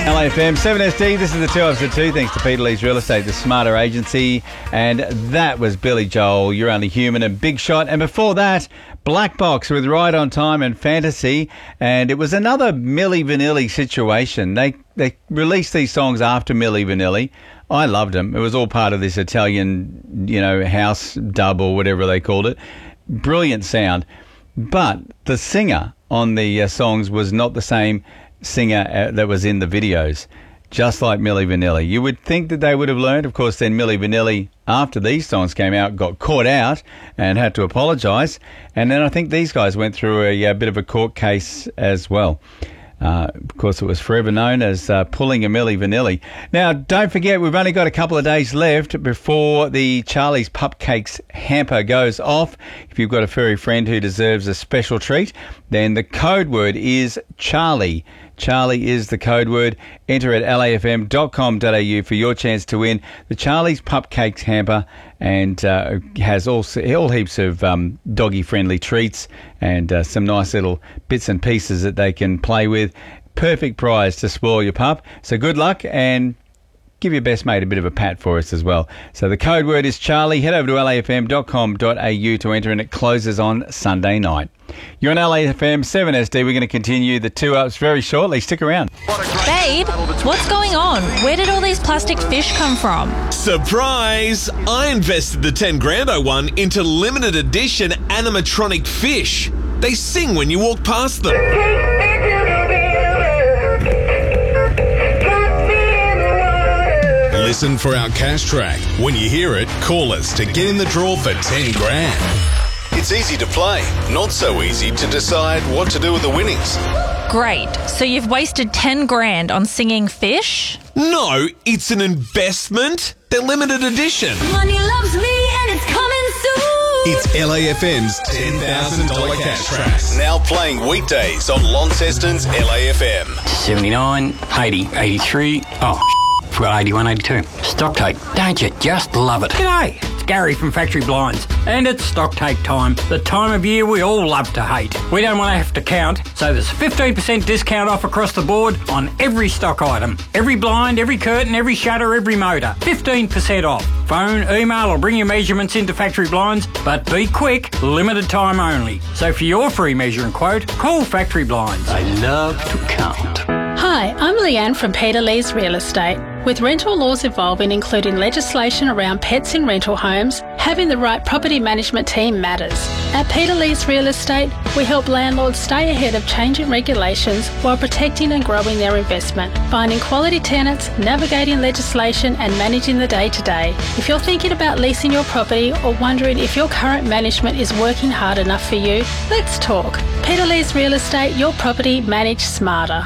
LAFM 7SD, this is the 2 Ups to 2, thanks to Peter Lee's Real Estate, the Smarter Agency, and that was Billy Joel, You're Only Human, and Big Shot, and before that, Black Box with Right on Time and Fantasy, and it was another Milli Vanilli situation. They released these songs after Milli Vanilli. I loved them. It was all part of this Italian, house dub or whatever they called it. Brilliant sound. But the singer on the songs was not the same singer that was in the videos, just like Milli Vanilli. You would think that they would have learned. Of course, then Milli Vanilli, after these songs came out, got caught out and had to apologise. And then I think these guys went through a bit of a court case as well. Of course, it was forever known as pulling a Milli Vanilli. Now, don't forget, we've only got a couple of days left before the Charlie's Pupcakes hamper goes off. If you've got a furry friend who deserves a special treat, then the code word is Charlie. Charlie is the code word. Enter at lafm.com.au for your chance to win the Charlie's Pupcakes hamper, and has all heaps of doggy-friendly treats and some nice little bits and pieces that they can play with. Perfect prize to spoil your pup. So good luck, and give your best mate a bit of a pat for us as well. So the code word is Charlie. Head over to lafm.com.au to enter, and it closes on Sunday night. You're on LAFM 7SD. We're going to continue the 2 Ups very shortly. Stick around. Babe, what's going on? Where did all these plastic fish come from? Surprise! I invested the 10 grand I won into limited edition animatronic fish. They sing when you walk past them. Listen for our cash track. When you hear it, call us to get in the draw for 10 grand. It's easy to play, not so easy to decide what to do with the winnings. Great. So you've wasted 10 grand on singing fish? No, it's an investment. They're limited edition. Money loves me and it's coming soon. It's LAFM's $10,000 cash track. Now playing weekdays on Launceston's LAFM. 79, 80, 83. Oh, forgot 81, 82. Stock take. Don't you just love it? G'day. It's Gary from Factory Blinds. And it's stock take time. The time of year we all love to hate. We don't want to have to count, so there's a 15% discount off across the board on every stock item. Every blind, every curtain, every shutter, every motor. 15% off. Phone, email or bring your measurements into Factory Blinds, but be quick, limited time only. So for your free measuring quote, call Factory Blinds. They love to count. Hi, I'm Leanne from Peter Lee's Real Estate. With rental laws evolving, including legislation around pets in rental homes, having the right property management team matters. At Peter Lee's Real Estate, we help landlords stay ahead of changing regulations while protecting and growing their investment, finding quality tenants, navigating legislation and managing the day-to-day. If you're thinking about leasing your property or wondering if your current management is working hard enough for you, let's talk. Peter Lee's Real Estate, your property managed smarter.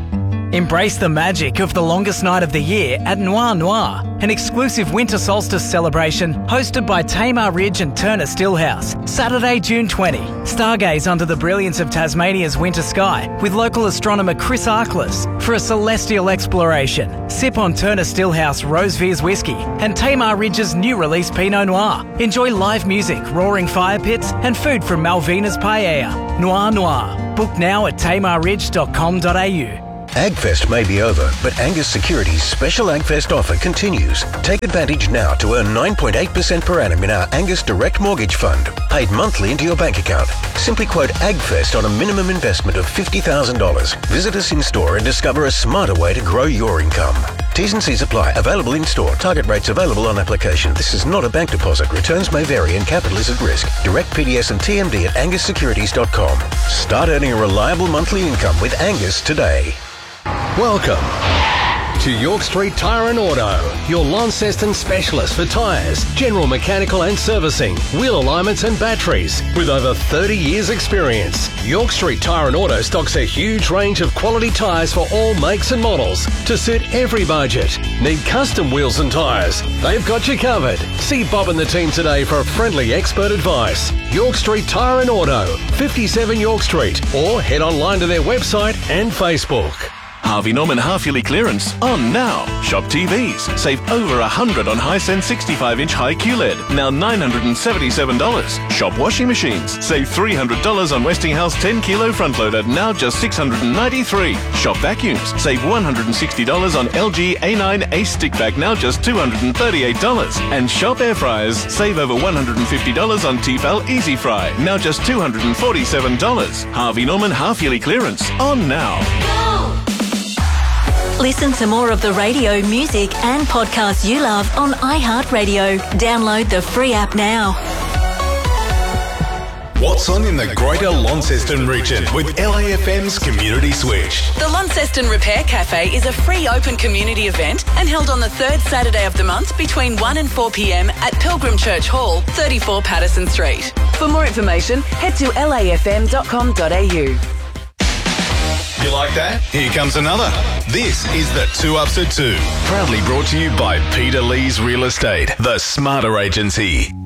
Embrace the magic of the longest night of the year at Noir Noir, an exclusive winter solstice celebration hosted by Tamar Ridge and Turner Stillhouse. Saturday, June 20. Stargaze under the brilliance of Tasmania's winter sky with local astronomer Chris Arkless for a celestial exploration. Sip on Turner Stillhouse Rose Veers whiskey and Tamar Ridge's new release Pinot Noir. Enjoy live music, roaring fire pits and food from Malvina's Paella. Noir Noir. Book now at tamarridge.com.au. AgFest may be over, but Angus Securities' special AgFest offer continues. Take advantage now to earn 9.8% per annum in our Angus Direct Mortgage Fund, paid monthly into your bank account. Simply quote AgFest on a minimum investment of $50,000. Visit us in store and discover a smarter way to grow your income. T's and C's apply. Available in store. Target rates available on application. This is not a bank deposit. Returns may vary and capital is at risk. Direct PDS and TMD at angussecurities.com. Start earning a reliable monthly income with Angus today. Welcome to York Street Tyre and Auto, your Launceston specialist for tyres, general mechanical and servicing, wheel alignments and batteries. With over 30 years experience, York Street Tyre and Auto stocks a huge range of quality tyres for all makes and models to suit every budget. Need custom wheels and tyres? They've got you covered. See Bob and the team today for friendly expert advice. York Street Tyre and Auto, 57 York Street, or head online to their website and Facebook. Harvey Norman half-yearly clearance on now. Shop TVs. Save over $100 on Hisense 65-inch high QLED. Now $977. Shop washing machines. Save $300 on Westinghouse 10-kilo front loader. Now just $693. Shop vacuums. Save $160 on LG A9 Ace stick vac. Now just $238. And shop air fryers. Save over $150 on Tefal Easy Fry. Now just $247. Harvey Norman half-yearly clearance on now. Listen to more of the radio, music and podcasts you love on iHeartRadio. Download the free app now. What's on in the Greater Launceston region with LAFM's Community Switch? The Launceston Repair Cafe is a free open community event and held on the third Saturday of the month between 1 and 4 p.m. at Pilgrim Church Hall, 34 Patterson Street. For more information, head to lafm.com.au. You like that? Here comes another. This is the 2 Ups at 2. Proudly brought to you by Peter Lee's Real Estate, the Smarter Agency.